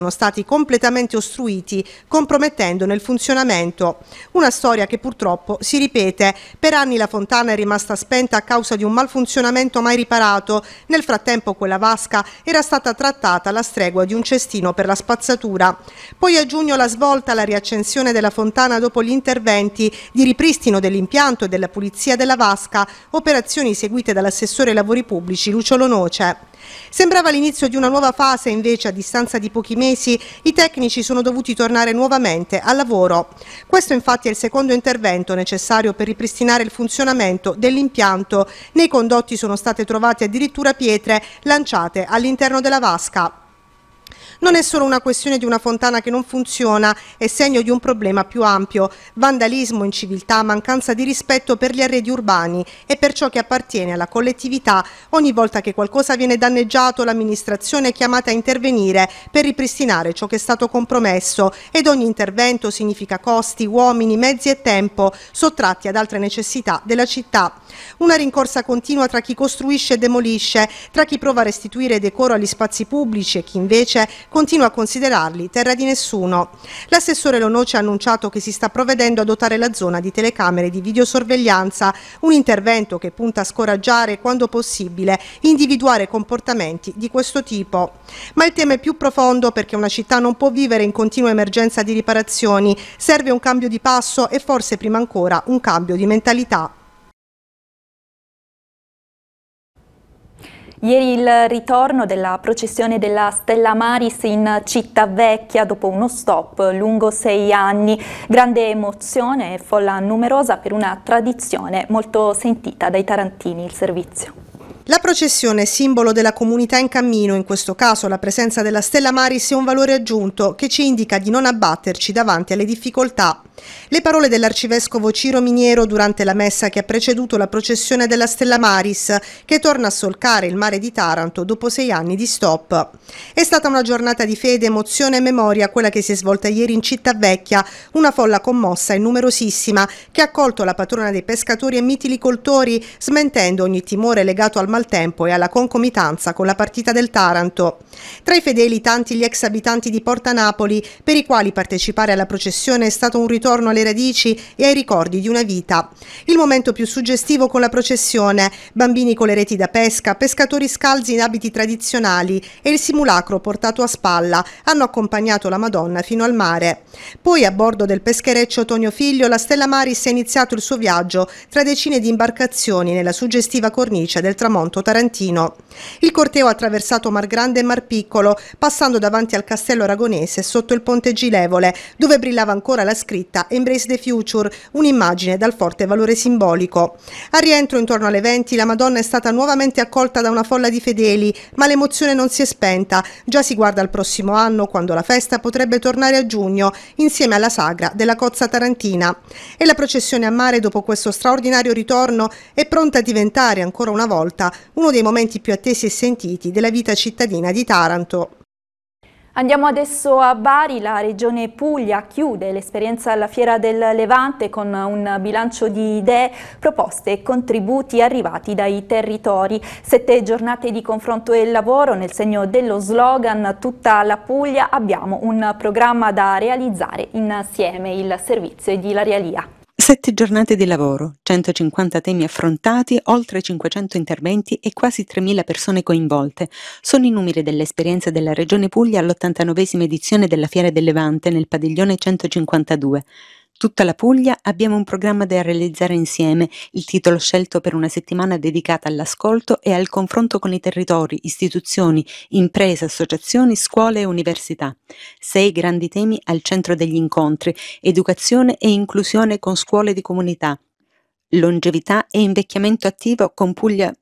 sono stati completamente ostruiti, compromettendone il funzionamento. Una storia che purtroppo si ripete. Per anni la fontana è rimasta spenta a causa di un malfunzionamento mai riparato. Nel frattempo quella vasca era stata trattata alla stregua di un cestino per la spazzatura. Poi a giugno la svolta, la riaccensione della fontana dopo gli interventi di ripristino dell'impianto e della pulizia della vasca, operazioni seguite dall'assessore ai lavori pubblici Luciolo Noce. Sembrava l'inizio di una nuova fase, invece a distanza di pochi mesi i tecnici sono dovuti tornare nuovamente al lavoro. Questo infatti è il secondo intervento necessario per ripristinare il funzionamento dell'impianto. Nei condotti sono state trovate addirittura pietre lanciate all'interno della vasca. Non è solo una questione di una fontana che non funziona, è segno di un problema più ampio: vandalismo, inciviltà, mancanza di rispetto per gli arredi urbani e per ciò che appartiene alla collettività. Ogni volta che qualcosa viene danneggiato, l'amministrazione è chiamata a intervenire per ripristinare ciò che è stato compromesso, ed ogni intervento significa costi, uomini, mezzi e tempo sottratti ad altre necessità della città. Una rincorsa continua tra chi costruisce e demolisce, tra chi prova a restituire decoro agli spazi pubblici e chi invece continua a considerarli terra di nessuno. L'assessore Lonoce ha annunciato che si sta provvedendo a dotare la zona di telecamere di videosorveglianza, un intervento che punta a scoraggiare, quando possibile, individuare comportamenti di questo tipo. Ma il tema è più profondo, perché una città non può vivere in continua emergenza di riparazioni. Serve un cambio di passo e forse prima ancora un cambio di mentalità. Ieri il ritorno della processione della Stella Maris in Città Vecchia dopo uno stop lungo 6 anni. Grande emozione e folla numerosa per una tradizione molto sentita dai tarantini il servizio. La processione è simbolo della comunità in cammino. In questo caso la presenza della Stella Maris è un valore aggiunto che ci indica di non abbatterci davanti alle difficoltà. Le parole dell'arcivescovo Ciro Miniero durante la messa che ha preceduto la processione della Stella Maris, che torna a solcare il mare di Taranto dopo 6 anni di stop. È stata una giornata di fede, emozione e memoria quella che si è svolta ieri in Città Vecchia, una folla commossa e numerosissima che ha accolto la patrona dei pescatori e mitilicoltori, smentendo ogni timore legato al maltempo e alla concomitanza con la partita del Taranto. Tra i fedeli tanti gli ex abitanti di Porta Napoli, per i quali partecipare alla processione è stato un ritorno alle radici e ai ricordi di una vita. Il momento più suggestivo con la processione: bambini con le reti da pesca, pescatori scalzi in abiti tradizionali e il simulacro portato a spalla hanno accompagnato la Madonna fino al mare. Poi, a bordo del peschereccio Tonio Figlio, la Stella Maris ha iniziato il suo viaggio tra decine di imbarcazioni nella suggestiva cornice del tramonto tarantino. Il corteo ha attraversato Mar Grande e Mar Piccolo, passando davanti al Castello Aragonese sotto il ponte Gilevole, dove brillava ancora la scritta Embrace the Future, un'immagine dal forte valore simbolico. Al rientro, intorno alle 20, la Madonna è stata nuovamente accolta da una folla di fedeli, ma l'emozione non si è spenta. Già si guarda al prossimo anno, quando la festa potrebbe tornare a giugno, insieme alla sagra della Cozza Tarantina. E la processione a mare, dopo questo straordinario ritorno, è pronta a diventare ancora una volta uno dei momenti più attesi e sentiti della vita cittadina di Taranto. Andiamo adesso a Bari. La Regione Puglia chiude l'esperienza alla Fiera del Levante con un bilancio di idee, proposte e contributi arrivati dai territori. 7 giornate di confronto e lavoro nel segno dello slogan "Tutta la Puglia". Abbiamo un programma da realizzare insieme. Il servizio è di Ilaria Lia. 7 giornate di lavoro, 150 temi affrontati, oltre 500 interventi e quasi 3.000 persone coinvolte. Sono i numeri dell'esperienza della Regione Puglia all'89esima edizione della Fiera del Levante nel padiglione 152. Tutta la Puglia, abbiamo un programma da realizzare insieme, il titolo scelto per una settimana dedicata all'ascolto e al confronto con i territori, istituzioni, imprese, associazioni, scuole e università. 6 grandi temi al centro degli incontri: educazione e inclusione con scuole di comunità, longevità e invecchiamento attivo con Puglia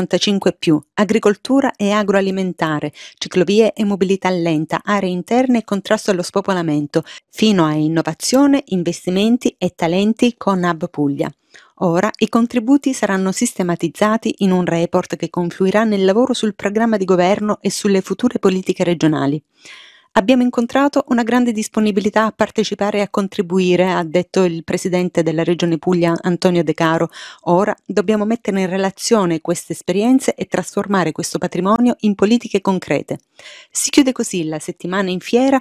65+, agricoltura e agroalimentare, ciclovie e mobilità lenta, aree interne e contrasto allo spopolamento, fino a innovazione, investimenti e talenti con Hub Puglia. Ora i contributi saranno sistematizzati in un report che confluirà nel lavoro sul programma di governo e sulle future politiche regionali. Abbiamo incontrato una grande disponibilità a partecipare e a contribuire, ha detto il presidente della Regione Puglia Antonio De Caro. Ora dobbiamo mettere in relazione queste esperienze e trasformare questo patrimonio in politiche concrete. Si chiude così la settimana in fiera